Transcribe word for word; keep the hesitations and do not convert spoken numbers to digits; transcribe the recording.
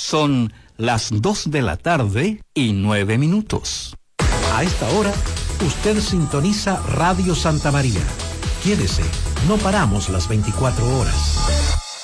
Son las dos de la tarde y nueve minutos. A esta hora, usted sintoniza Radio Santa María. Quédese, no paramos las veinticuatro horas.